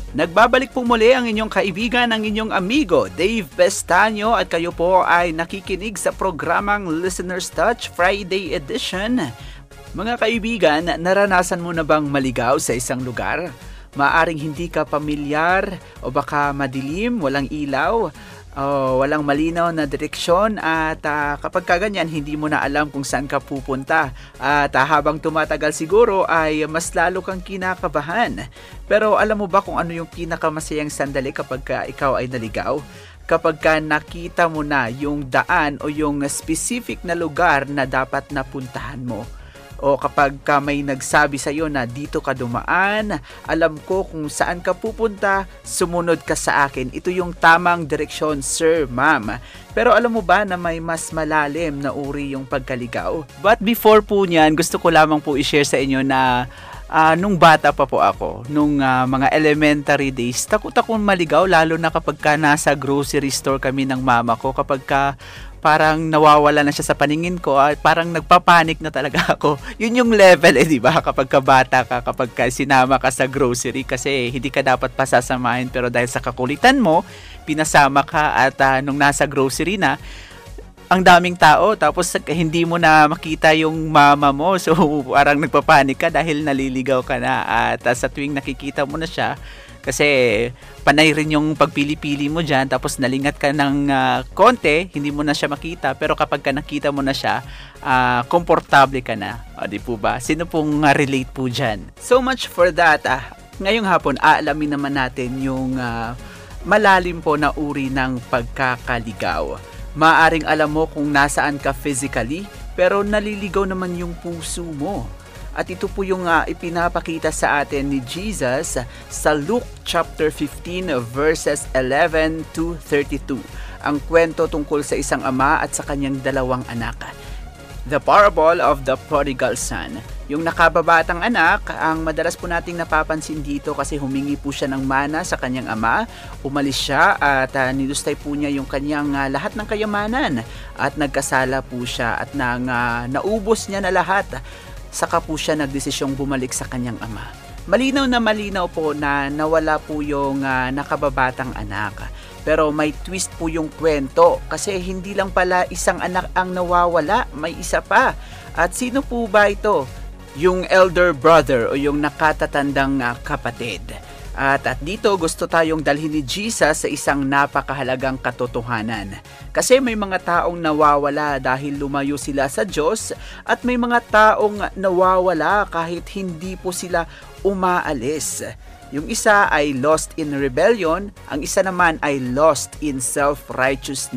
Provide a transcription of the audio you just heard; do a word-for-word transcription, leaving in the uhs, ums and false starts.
Nagbabalik po muli ang inyong kaibigan, ang inyong amigo, Dave Pestaño, at kayo po ay nakikinig sa programang Listener's Touch Friday Edition. Mga kaibigan, naranasan mo na bang maligaw sa isang lugar? Maaring hindi ka pamilyar o baka madilim, walang ilaw, o walang malinaw na direksyon at uh, kapag kaganyan hindi mo na alam kung saan ka pupunta at uh, habang tumatagal siguro ay mas lalo kang kinakabahan. Pero alam mo ba kung ano yung pinakamasayang sandali kapag ka ikaw ay naligaw? Kapag ka nakita mo na yung daan o yung specific na lugar na dapat napuntahan mo. O kapag ka may nagsabi sa iyo na dito ka dumaan, alam ko kung saan ka pupunta, sumunod ka sa akin. Ito yung tamang direksyon, sir, ma'am. Pero alam mo ba na may mas malalim na uri yung pagkaligaw? But before po niyan, gusto ko lamang po i-share sa inyo na uh, nung bata pa po ako, nung uh, mga elementary days, takot akong maligaw lalo na kapag ka nasa grocery store kami ng mama ko. Kapag ka parang nawawala na siya sa paningin ko, at parang nagpapanik na talaga ako. Yun yung level eh, di ba? Kapag kabata ka, kapag ka sinama ka sa grocery, kasi hindi ka dapat pasasamahin, pero dahil sa kakulitan mo, pinasama ka at uh, nung nasa grocery na, ang daming tao, tapos hindi mo na makita yung mama mo, so parang nagpapanik ka dahil naliligaw ka na, at uh, sa tuwing nakikita mo na siya, kasi panay rin yung pagpili-pili mo dyan, tapos nalingat ka ng uh, konti, hindi mo na siya makita, pero kapag ka nakita mo na siya, uh, komportable ka na. O, di po ba? Sino pong uh, relate po dyan? So much for that. Ah. Ngayong hapon, aalamin naman natin yung uh, malalim po na uri ng pagkakaligaw. Maaring alam mo kung nasaan ka physically, pero naliligaw naman yung puso mo. At ito po yung uh, ipinapakita sa atin ni Jesus sa Luke chapter fifteen verses eleven to thirty-two. Ang kwento tungkol sa isang ama at sa kanyang dalawang anak. The parable of the prodigal son. Yung nakababatang anak, ang madalas po nating napapansin dito kasi humingi po siya ng mana sa kanyang ama. Umalis siya at uh, nilustay po niya yung kanyang uh, lahat ng kayamanan. At nagkasala po siya at nang, uh, naubos niya na lahat. Saka po siya nagdesisyong bumalik sa kanyang ama. Malinaw na malinaw po na nawala po yung uh, nakababatang anak. Pero may twist po yung kwento kasi hindi lang pala isang anak ang nawawala, may isa pa. At sino po ba ito? Yung elder brother o yung nakatatandang uh, kapatid. At, at dito gusto tayong dalhin ni Jesus sa isang napakahalagang katotohanan. Kasi may mga taong nawawala dahil lumayo sila sa Diyos at may mga taong nawawala kahit hindi po sila umaalis. Yung isa ay lost in rebellion, ang isa naman ay lost in self-righteousness.